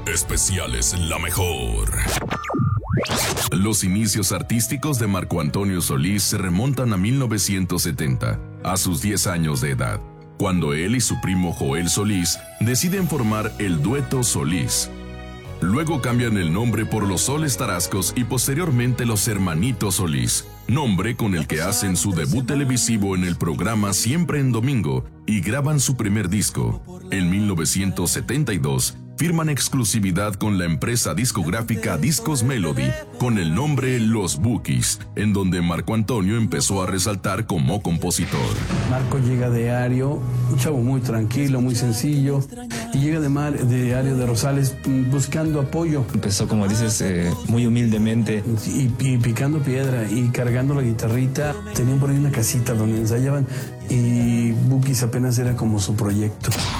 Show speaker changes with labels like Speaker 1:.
Speaker 1: Especiales La Mejor. Los inicios artísticos de Marco Antonio Solís se remontan a 1970, a sus 10 años de edad, cuando él y su primo Joel Solís deciden formar el dueto Solís. Luego cambian el nombre por los Soles Tarascos y posteriormente los Hermanitos Solís, nombre con el que hacen su debut televisivo en el programa Siempre en Domingo y graban su primer disco. En 1972, firman exclusividad con la empresa discográfica Discos Melody con el nombre Los Bukis, en donde Marco Antonio empezó a resaltar como compositor.
Speaker 2: Marco llega de Ario, un chavo muy tranquilo, muy sencillo, y llega de Ario de Rosales buscando apoyo.
Speaker 3: Empezó, como dices, muy humildemente.
Speaker 2: Y picando piedra y cargando la guitarrita. Tenían por ahí una casita donde ensayaban y Bukis apenas era como su proyecto.